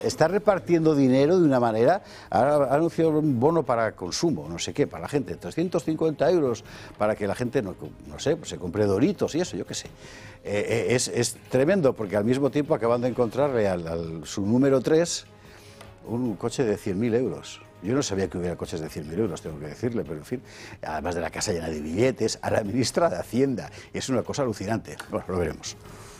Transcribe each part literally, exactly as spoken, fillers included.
Está repartiendo dinero de una manera, ha anunciado un bono para consumo, no sé qué, para la gente, trescientos cincuenta euros para que la gente, no, no sé, pues se compre Doritos y eso, yo qué sé. Eh, es, es tremendo, porque al mismo tiempo acaban de encontrarle al, al su número tres un coche de cien mil euros. Yo no sabía que hubiera coches de cien mil euros, tengo que decirle, pero en fin, además de la casa llena de billetes, a la ministra de Hacienda. Es una cosa alucinante. Bueno, lo veremos.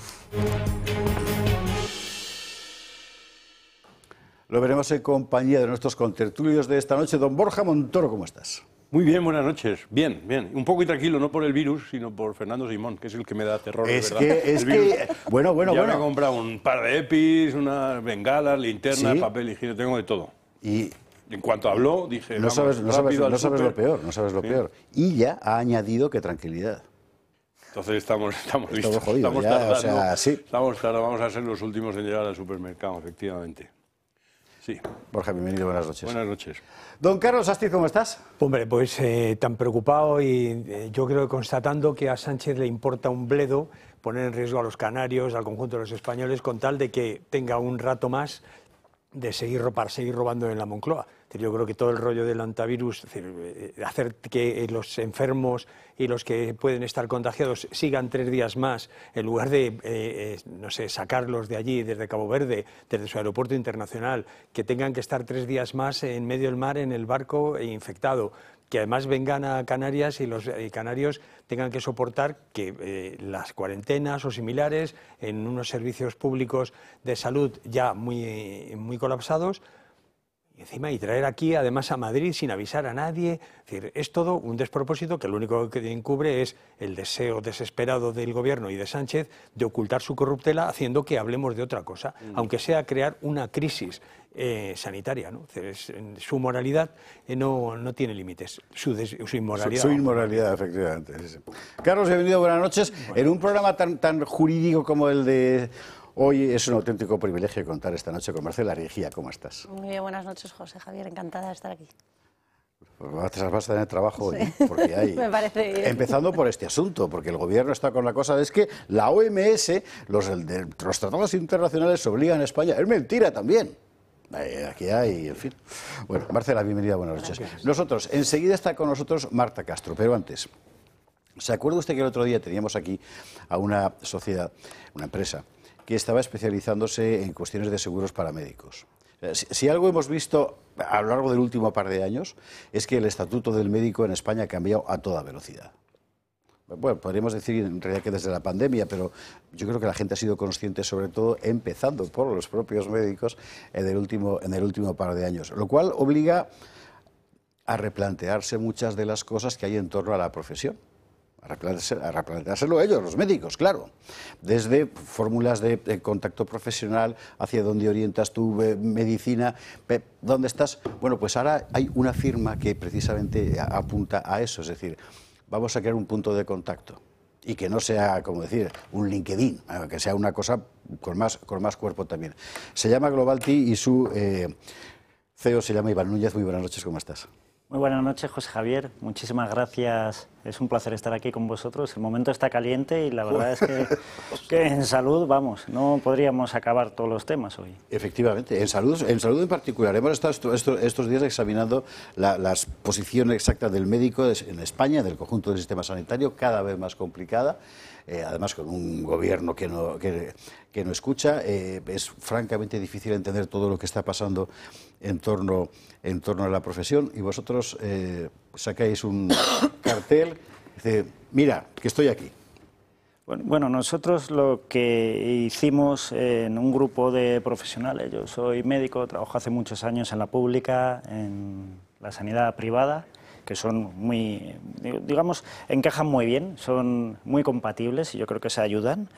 Lo veremos en compañía de nuestros contertulios de esta noche. Don Borja Montoro, ¿cómo estás? Muy bien, buenas noches. Bien, bien. Un poco intranquilo, no por el virus, sino por Fernando Simón, que es el que me da terror, Es ¿verdad? que, es que, bueno, bueno, ya bueno. me he comprado un par de EPIs, unas bengalas, linternas, ¿Sí? papel higiénico, tengo de todo. Y en cuanto habló, dije, no vamos, sabes, no sabes, rápido no al sabes lo súper. peor, no sabes lo Sí. peor. Y ya ha añadido que tranquilidad. Entonces estamos, estamos Todo listos, jodido, estamos ya, tardando, o sea, sí. estamos tardando, vamos a ser los últimos en llegar al supermercado, efectivamente. Sí. Borja, bienvenido, buenas noches. Buenas noches. Don Carlos Astiz, ¿cómo estás? Hombre, pues eh, tan preocupado y eh, yo creo que constatando que a Sánchez le importa un bledo poner en riesgo a los canarios, al conjunto de los españoles, con tal de que tenga un rato más de seguir, para seguir robando en la Moncloa. Es decir, yo creo que todo el rollo del antivirus, es decir, eh, hacer que eh, los enfermos y los que pueden estar contagiados sigan tres días más, en lugar de, eh, eh, no sé, sacarlos de allí, desde Cabo Verde, desde su aeropuerto internacional, que tengan que estar tres días más en medio del mar en el barco infectado, que además vengan a Canarias y los eh, canarios tengan que soportar que eh, las cuarentenas o similares en unos servicios públicos de salud ya muy, muy colapsados, y encima y traer aquí además a Madrid sin avisar a nadie. Es decir, es todo un despropósito que lo único que encubre es el deseo desesperado del gobierno y de Sánchez de ocultar su corruptela, haciendo que hablemos de otra cosa, mm. aunque sea crear una crisis eh, sanitaria, ¿no? Es, su moralidad eh, no, no tiene límites, su, des, su inmoralidad. Su, su inmoralidad, efectivamente. Sí, sí. Carlos, bienvenido, buenas noches. Bueno. En un programa tan, tan jurídico como el de hoy, es un auténtico privilegio contar esta noche con Marcela Rigía. ¿Cómo estás? Muy bien, buenas noches, José Javier, encantada de estar aquí. Pues vas a tener trabajo hoy, sí. porque hay... Me parece bien. Empezando por este asunto, porque el gobierno está con la cosa, es que la O M S, los, de, los tratados internacionales obligan a España, es mentira también. Aquí hay, en fin. Bueno, Marcela, bienvenida, buenas noches. Gracias. Nosotros, enseguida está con nosotros Marta Castro, pero antes, ¿se acuerda usted que el otro día teníamos aquí a una sociedad, una empresa, que estaba especializándose en cuestiones de seguros para médicos? Si, si algo hemos visto a lo largo del último par de años es que el estatuto del médico en España ha cambiado a toda velocidad. Bueno, podríamos decir en realidad que desde la pandemia, pero yo creo que la gente ha sido consciente, sobre todo empezando por los propios médicos, en el último, en el último par de años, lo cual obliga a replantearse muchas de las cosas que hay en torno a la profesión. A replanteárselo, a replanteárselo ellos, los médicos, claro. Desde fórmulas de, de contacto profesional, hacia dónde orientas tu eh, medicina, pe, dónde estás. Bueno, pues ahora hay una firma que precisamente apunta a eso, es decir, vamos a crear un punto de contacto y que no sea, como decir, un LinkedIn, que sea una cosa con más, con más cuerpo también. Se llama Globalty y su eh, C E O se llama Iván Núñez. Muy buenas noches, ¿cómo estás? Muy buenas noches, José Javier. Muchísimas gracias. Es un placer estar aquí con vosotros. El momento está caliente y la verdad es que, que en salud, vamos, no podríamos acabar todos los temas hoy. Efectivamente, en salud en, salud en particular. Hemos estado esto, esto, estos días examinando la, las posiciones exactas del médico en España, del conjunto del sistema sanitario, cada vez más complicada. Eh, además con un gobierno que no, que, que no escucha, eh, es francamente difícil entender todo lo que está pasando en torno, en torno a la profesión, y vosotros eh, sacáis un cartel, dice, mira, que estoy aquí. Bueno, bueno, nosotros lo que hicimos en un grupo de profesionales, yo soy médico, trabajo hace muchos años en la pública, en la sanidad privada, que son muy, digamos, encajan muy bien, son muy compatibles y yo creo que se ayudan.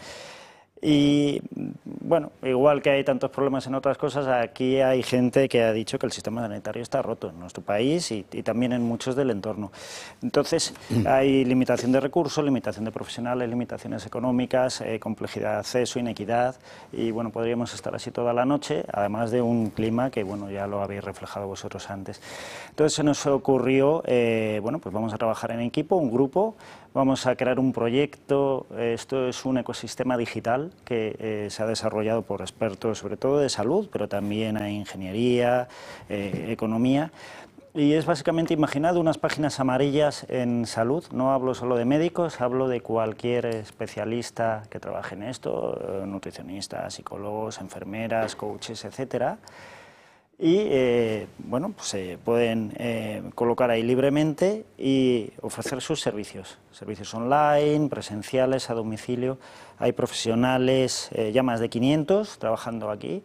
Y bueno, igual que hay tantos problemas en otras cosas, aquí hay gente que ha dicho que el sistema sanitario está roto en nuestro país y, y también en muchos del entorno. Entonces, hay limitación de recursos, limitación de profesionales, limitaciones económicas, eh, complejidad de acceso, inequidad, y bueno, podríamos estar así toda la noche, además de un clima que bueno, ya lo habéis reflejado vosotros antes. Entonces se nos ocurrió, eh, bueno, pues vamos a trabajar en equipo, un grupo, vamos a crear un proyecto, esto es un ecosistema digital, digital que eh, se ha desarrollado por expertos sobre todo de salud, pero también hay ingeniería, eh, economía. Y es básicamente, imaginad unas páginas amarillas en salud, no hablo solo de médicos, hablo de cualquier especialista que trabaje en esto, nutricionistas, psicólogos, enfermeras, coaches, etcétera. Y eh, bueno, pues se pueden eh, colocar ahí libremente y ofrecer sus servicios, servicios online, presenciales, a domicilio. Hay profesionales, eh, ya más de quinientos trabajando aquí,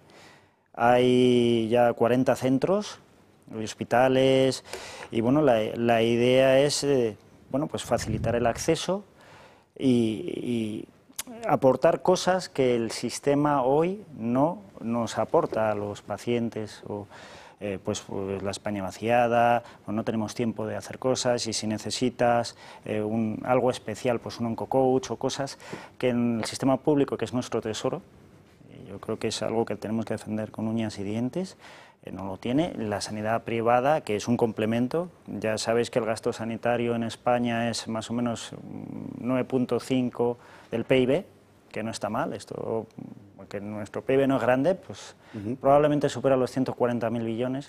hay ya cuarenta centros, hospitales, y bueno, la, la idea es eh, bueno, pues facilitar el acceso y, y aportar cosas que el sistema hoy no nos aporta a los pacientes, o eh, pues, pues la España vaciada, o no tenemos tiempo de hacer cosas, y si necesitas eh, un, algo especial, pues un oncocoach o cosas que en el sistema público, que es nuestro tesoro, yo creo que es algo que tenemos que defender con uñas y dientes, eh, no lo tiene. La sanidad privada, que es un complemento, ya sabéis que el gasto sanitario en España es más o menos nueve punto cinco del P I B, que no está mal, esto, porque nuestro P I B no es grande, pues uh-huh. probablemente supera los ciento cuarenta mil billones,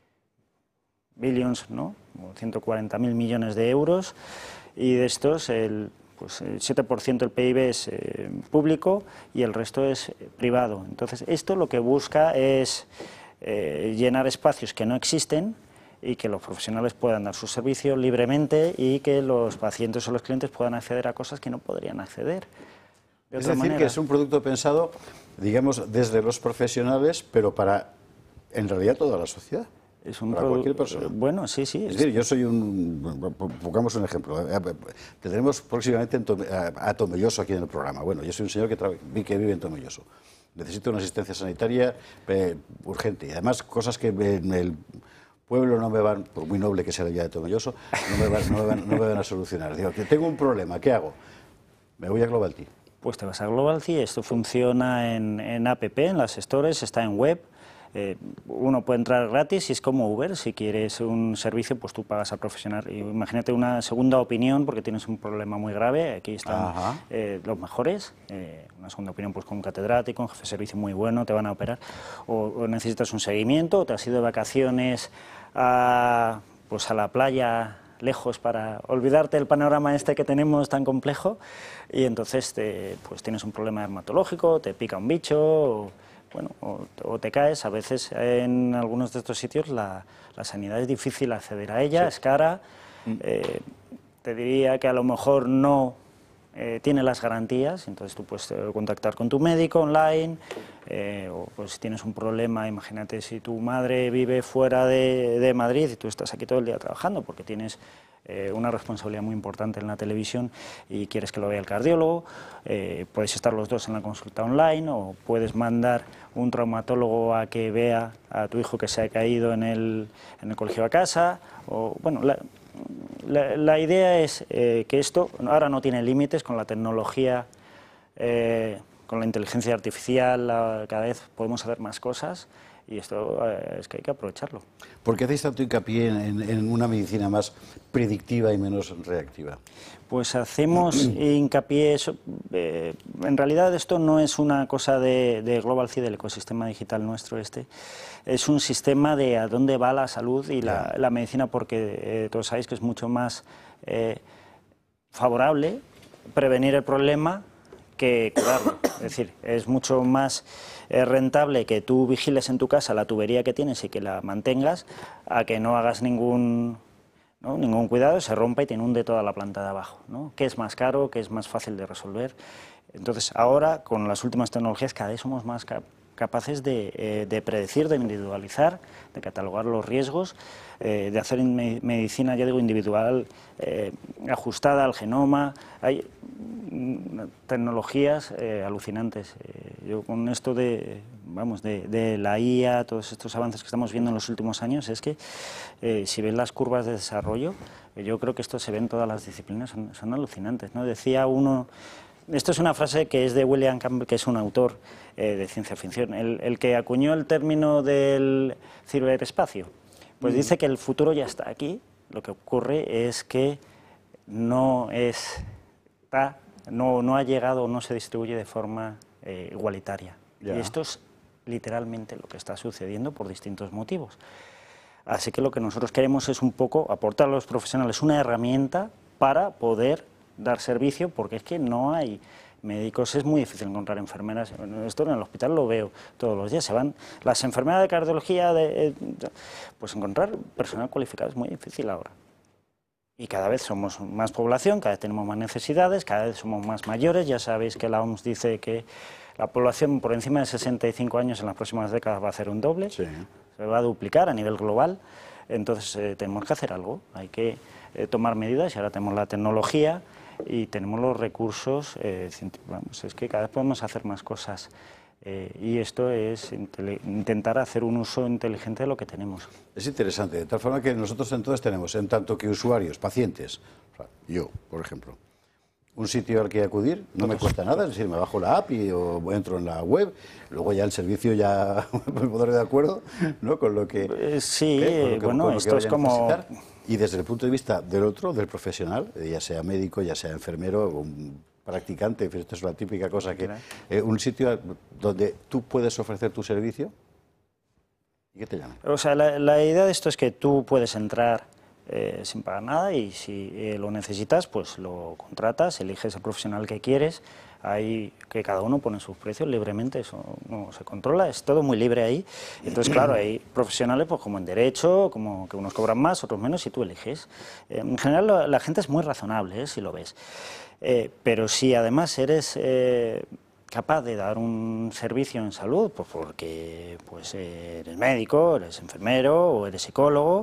billions, ¿no? ciento cuarenta mil millones de euros, y de estos el Pues el siete por ciento del P I B es eh, público y el resto es eh, privado. Entonces, esto lo que busca es eh, llenar espacios que no existen y que los profesionales puedan dar sus servicios libremente y que los pacientes o los clientes puedan acceder a cosas que no podrían acceder de es otra decir, manera. Que es un producto pensado, digamos, desde los profesionales, pero para, en realidad, toda la sociedad. Es un para cualquier persona. Bueno, sí, sí. Es decir, yo soy un... Pongamos un ejemplo. Tendremos próximamente a Tomelloso aquí en el programa. Bueno, yo soy un señor que, vi que vive en Tomelloso. Necesito una asistencia sanitaria eh, urgente. Y además, cosas que en el pueblo no me van, por muy noble que sea la vida de Tomelloso, no me van, no me van, no me van a solucionar. Digo, que tengo un problema, ¿qué hago? Me voy a GlobalT. Pues te vas a GlobalT. Esto funciona en, en app, en las stores, está en web. Eh, uno puede entrar gratis y es como Uber. Si quieres un servicio, pues tú pagas al profesional. Y imagínate una segunda opinión porque tienes un problema muy grave. Aquí están eh, los mejores. Eh, una segunda opinión pues con un catedrático, un jefe de servicio muy bueno, te van a operar. O, o necesitas un seguimiento, o te has ido de vacaciones a, pues a la playa lejos para olvidarte del panorama este que tenemos tan complejo, y entonces te, pues tienes un problema dermatológico, te pica un bicho, o, bueno, o, o te caes. A veces en algunos de estos sitios la, la sanidad es difícil acceder a ella, sí. Es cara. Eh, te diría que a lo mejor no eh, tiene las garantías, entonces tú puedes contactar con tu médico online, eh, o pues si tienes un problema, imagínate si tu madre vive fuera de, de Madrid y tú estás aquí todo el día trabajando porque tienes eh, una responsabilidad muy importante en la televisión y quieres que lo vea el cardiólogo, eh, puedes estar los dos en la consulta online, o puedes mandar un traumatólogo a que vea a tu hijo que se ha caído en el, en el colegio a casa, o bueno... La, La, la idea es eh, que esto ahora no tiene límites con la tecnología, eh, con la inteligencia artificial, la, cada vez podemos hacer más cosas, y esto eh, es que hay que aprovecharlo. ¿Por qué hacéis tanto hincapié en, en, en una medicina más predictiva y menos reactiva? Pues hacemos hincapié, eso, eh, en realidad esto no es una cosa de, de GlobalT, del ecosistema digital nuestro este, es un sistema de a dónde va la salud y la, la medicina, porque eh, todos sabéis que es mucho más eh, favorable prevenir el problema que curarlo. Es decir, es mucho más eh, rentable que tú vigiles en tu casa la tubería que tienes y que la mantengas, a que no hagas ningún... ¿no? ningún cuidado, se rompa y te inunde toda la planta de abajo, ¿no? ¿Qué es más caro? ¿Qué es más fácil de resolver? Entonces, ahora, con las últimas tecnologías, cada vez somos más cap capaces de, eh, de predecir, de individualizar, de catalogar los riesgos, eh, de hacer me medicina, ya digo, individual, eh, ajustada al genoma. Hay mm, tecnologías eh, alucinantes. Eh, yo con esto de, vamos, de, de la I A, todos estos avances que estamos viendo en los últimos años, es que eh, si ves las curvas de desarrollo, eh, yo creo que esto se ve en todas las disciplinas, son, son alucinantes, ¿no? Decía uno... Esto es una frase que es de William Campbell, que es un autor eh, de ciencia ficción, el, el que acuñó el término del ciberespacio. Pues mm. dice que el futuro ya está aquí, lo que ocurre es que no, es, está, no, no ha llegado o no se distribuye de forma eh, igualitaria. Ya. Y esto es literalmente lo que está sucediendo por distintos motivos. Así que lo que nosotros queremos es un poco aportar a los profesionales una herramienta para poder dar servicio, porque es que no hay médicos, es muy difícil encontrar enfermeras. Esto en el hospital lo veo todos los días. Se van las enfermeras de cardiología, de, pues encontrar personal cualificado es muy difícil ahora. Y cada vez somos más población, cada vez tenemos más necesidades, cada vez somos más mayores. Ya sabéis que la O M S dice que la población por encima de sesenta y cinco años en las próximas décadas va a hacer un doble, Sí. se va a duplicar a nivel global. Entonces eh, tenemos que hacer algo, hay que eh, tomar medidas y ahora tenemos la tecnología y tenemos los recursos, eh, vamos, es que cada vez podemos hacer más cosas eh, y esto es intentar hacer un uso inteligente de lo que tenemos. Es interesante, de tal forma que nosotros entonces tenemos, en tanto que usuarios, pacientes, o sea, yo, por ejemplo, un sitio al que acudir, no me cuesta nada, es decir, me bajo la app y o entro en la web, luego ya el servicio ya me pondré de acuerdo, ¿no? Con lo que... Eh, sí, ¿eh? Con lo que- bueno, con lo que esto es vaya a como... necesitar. Y desde el punto de vista del otro, del profesional, eh, ya sea médico, ya sea enfermero, un practicante, esto es la típica cosa que... Eh, un sitio donde tú puedes ofrecer tu servicio, ¿y qué te llama? O sea, la, la idea de esto es que tú puedes entrar eh, sin pagar nada y si eh, lo necesitas, pues lo contratas, eliges el profesional que quieres, ahí que cada uno pone sus precios libremente, eso no se controla, es todo muy libre ahí. Entonces, claro, hay profesionales pues como en derecho, como que unos cobran más, otros menos, y tú eliges. Eh, en general la, la gente es muy razonable, ¿eh? Si lo ves. Eh, pero si además eres... Eh, capaz de dar un servicio en salud, pues porque pues eres médico, eres enfermero, o eres psicólogo,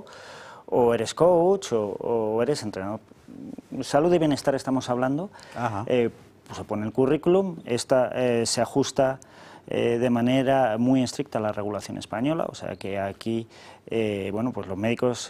o eres coach, o, o eres entrenador. Salud y bienestar estamos hablando, eh, pues se pone el currículum, esta, eh, se ajusta eh, de manera muy estricta a la regulación española, o sea que aquí, eh, bueno, pues los médicos,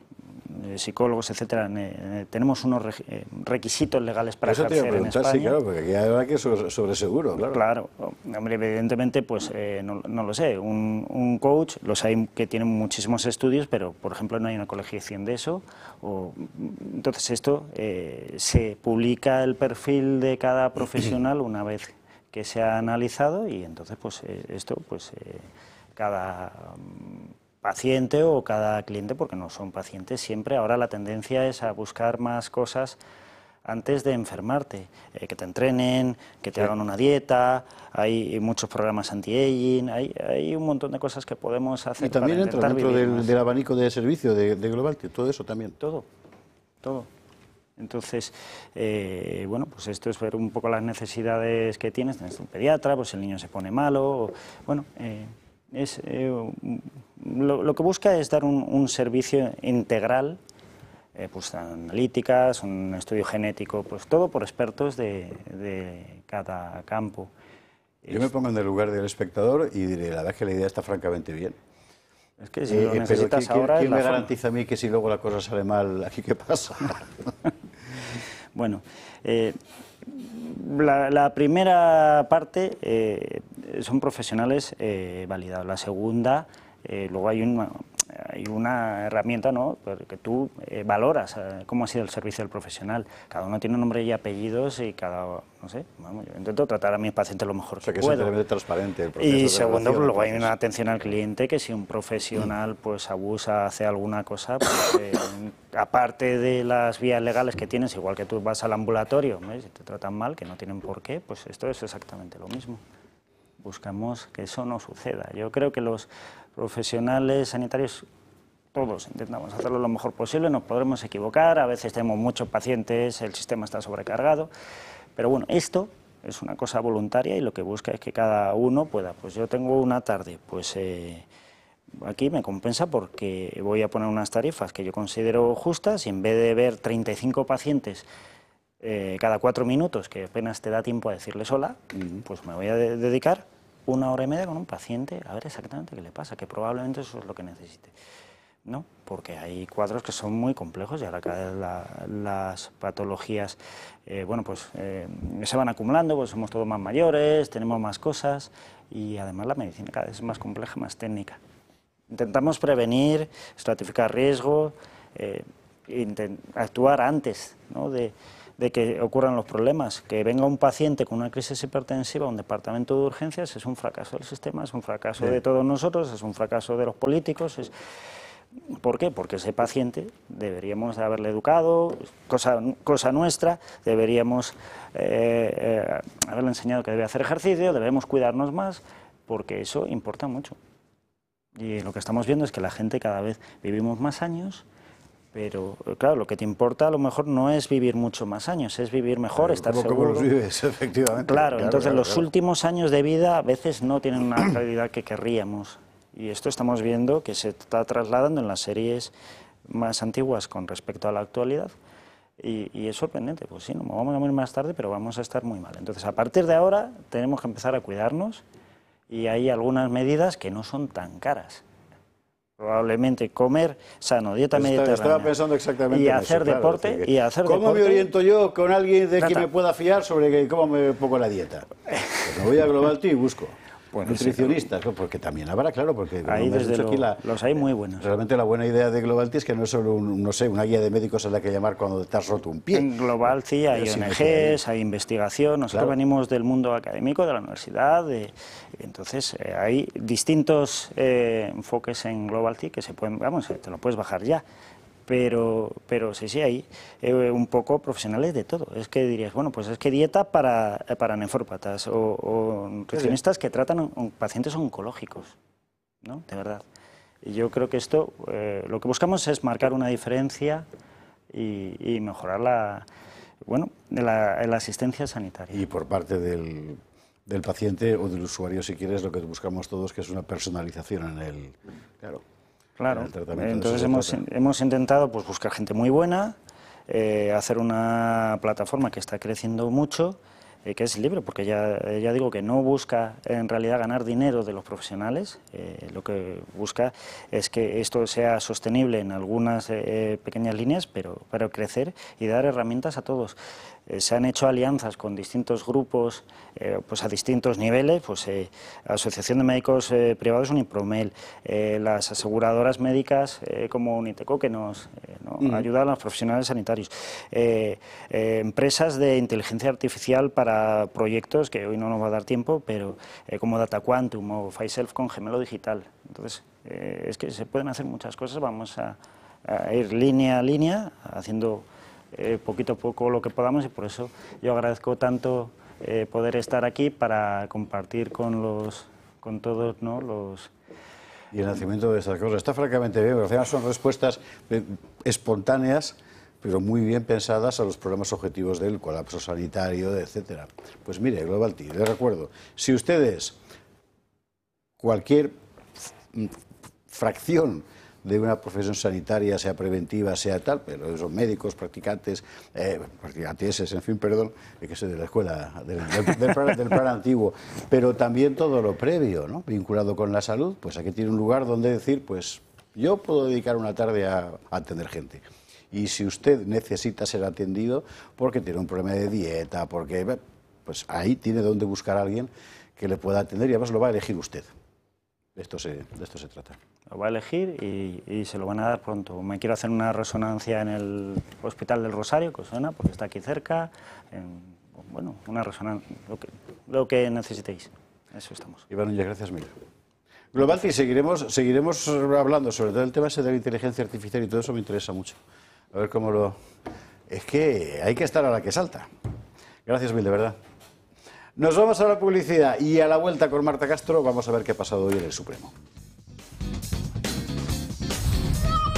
psicólogos, etcétera, eh, tenemos unos requisitos legales para Eso te iba a ejercer en preguntar, España. sí, claro, porque aquí hay que sobre, sobre seguro, claro. Claro, hombre, evidentemente, pues eh, no, no lo sé, un, un coach, los hay que tienen muchísimos estudios, pero por ejemplo no hay una colegiación de eso, o, entonces esto eh, se publica el perfil de cada profesional una vez que se ha analizado y entonces pues eh, esto, pues eh, cada... paciente o cada cliente, porque no son pacientes siempre. Ahora la tendencia es a buscar más cosas antes de enfermarte, eh, que te entrenen, que te sí. hagan una dieta, hay muchos programas anti-aging, hay, hay un montón de cosas que podemos hacer. Y también para entra dentro del, del abanico de servicio de, de Global, todo eso también. Todo, todo. Entonces, eh, bueno, pues esto es ver un poco las necesidades que tienes, tienes un pediatra, pues el niño se pone malo, o, bueno... Eh, Es, eh, lo, lo que busca es dar un, un servicio integral, eh, pues analíticas, un estudio genético, pues todo por expertos de, de cada campo. Yo me pongo en el lugar del espectador y diré, la verdad es que la idea está francamente bien. Es que si eh, lo necesitas ¿quién, ahora... ¿Quién me forma. garantiza a mí que si luego la cosa sale mal, aquí qué pasa? Bueno, eh, la, la primera parte eh, son profesionales eh, validados. La segunda, eh, luego hay una, hay una herramienta, ¿no?, que tú eh, valoras eh, cómo ha sido el servicio del profesional. Cada uno tiene nombre y apellidos y cada, no sé, vamos, yo intento tratar a mis pacientes lo mejor o sea, que, que puedo. O sea, que es transparente el proceso. Y segundo, pues, luego hay una atención al cliente, que si un profesional pues abusa, hace alguna cosa, pues, eh, aparte de las vías legales que tienes, igual que tú vas al ambulatorio, ¿ves?, si te tratan mal, que no tienen por qué, pues esto es exactamente lo mismo. Buscamos que eso no suceda. Yo creo que los profesionales sanitarios, todos intentamos hacerlo lo mejor posible, nos podremos equivocar, a veces tenemos muchos pacientes, el sistema está sobrecargado, pero bueno, esto es una cosa voluntaria y lo que busca es que cada uno pueda, pues yo tengo una tarde, pues eh, aquí me compensa porque voy a poner unas tarifas que yo considero justas y en vez de ver treinta y cinco pacientes eh, cada cuatro minutos, que apenas te da tiempo a decirles hola, uh-huh. pues me voy a de dedicar una hora y media con un paciente a ver exactamente qué le pasa, que probablemente eso es lo que necesite, ¿no? Porque hay cuadros que son muy complejos y ahora cada vez la, las patologías, eh, bueno, pues eh, se van acumulando, pues somos todos más mayores, tenemos más cosas y además la medicina cada vez es más compleja, más técnica. Intentamos prevenir, estratificar riesgo, eh, intent- actuar antes, ¿no?, de, de que ocurran los problemas. Que venga un paciente con una crisis hipertensiva a un departamento de urgencias es un fracaso del sistema, es un fracaso de todos nosotros, es un fracaso de los políticos. Es... ¿Por qué? Porque ese paciente deberíamos de haberle educado, cosa, cosa nuestra, deberíamos eh, eh, haberle enseñado que debe hacer ejercicio, debemos cuidarnos más, porque eso importa mucho. Y lo que estamos viendo es que la gente cada vez vivimos más años, pero claro, lo que te importa a lo mejor no es vivir mucho más años, es vivir mejor, estar ¿Cómo, seguro. ¿Cómo los vives, efectivamente? Claro, claro entonces claro, los claro. últimos años de vida a veces no tienen una calidad que querríamos. Y esto estamos viendo que se está trasladando en las series más antiguas con respecto a la actualidad. Y, y es sorprendente, pues sí, nos vamos a morir más tarde, pero vamos a estar muy mal. Entonces, a partir de ahora, tenemos que empezar a cuidarnos y hay algunas medidas que no son tan caras. Probablemente comer sano, dieta Estaba, mediterránea. estaba pensando exactamente y en hacer eso, claro, deporte es decir, y hacer ¿cómo deporte? me oriento yo con alguien de Trata. quien me pueda fiar sobre que, cómo me pongo la dieta? Pues me voy a Globalty y busco. Bueno, nutricionistas, sí, porque también habrá, claro, porque ahí como me has desde dicho lo, aquí, la, los hay muy buenos. Realmente la buena idea de Globalty es que no es solo un, no sé, una guía de médicos a la que llamar cuando te has roto un pie. En Globalty hay Sí, O N Ges, sí, hay investigación, nosotros claro. venimos del mundo académico, de la universidad, de, entonces eh, hay distintos eh, enfoques en Globalty que se pueden, vamos, te lo puedes bajar ya. Pero, pero sí, sí, hay eh, un poco profesionales de todo. Es que dirías, bueno, pues es que dieta para, para nefrópatas o, o nutricionistas que tratan on, pacientes oncológicos, ¿no? De verdad. Y yo creo que esto, eh, lo que buscamos es marcar una diferencia y, y mejorar la, bueno, la, la asistencia sanitaria. Y por parte del, del paciente o del usuario, si quieres, lo que buscamos todos que es una personalización en el... Claro. Claro, entonces se hemos, trata. hemos intentado pues, buscar gente muy buena, eh, hacer una plataforma que está creciendo mucho, eh, que es libre, porque ya, ya digo que no busca en realidad ganar dinero de los profesionales, eh, lo que busca es que esto sea sostenible en algunas eh, pequeñas líneas, pero para crecer y dar herramientas a todos. Eh, se han hecho alianzas con distintos grupos eh, pues a distintos niveles, pues eh, Asociación de Médicos eh, Privados Unipromel, eh, las aseguradoras médicas eh, como Uniteco que nos, eh, ¿no? uh-huh. ayudan a los profesionales sanitarios, eh, eh, empresas de inteligencia artificial para proyectos que hoy no nos va a dar tiempo, pero eh, como Data Quantum o Fiself con gemelo digital. Entonces eh, es que se pueden hacer muchas cosas, vamos a, a ir línea a línea haciendo Eh, poquito a poco lo que podamos y por eso yo agradezco tanto eh, poder estar aquí para compartir con los con todos, ¿no? los y el nacimiento de estas cosas está francamente bien, porque al final son respuestas espontáneas pero muy bien pensadas a los problemas objetivos del colapso sanitario, etcétera. Pues mire, Globalty, les recuerdo, si ustedes cualquier fracción de una profesión sanitaria, sea preventiva, sea tal, pero son médicos, practicantes, eh, practicantes, en fin, perdón, que soy de la escuela, del, del, del, plan, del plan antiguo, pero también todo lo previo, ¿no? Vinculado con la salud, pues aquí tiene un lugar donde decir, pues yo puedo dedicar una tarde a, a atender gente. Y si usted necesita ser atendido porque tiene un problema de dieta, porque, pues ahí tiene donde buscar a alguien que le pueda atender y además lo va a elegir usted. De esto se, de esto se trata. Lo va a elegir y, y se lo van a dar pronto. Me quiero hacer una resonancia en el Hospital del Rosario, que os suena, porque está aquí cerca. En, bueno, una resonancia, lo que, lo que necesitéis. Eso estamos. Iván Núñez, gracias mil. Globalty, seguiremos, seguiremos hablando sobre todo el tema ese de la inteligencia artificial y todo eso me interesa mucho. A ver cómo lo... Es que hay que estar a la que salta. Gracias mil, de verdad. Nos vamos a la publicidad y a la vuelta con Marta Castro vamos a ver qué ha pasado hoy en el Supremo.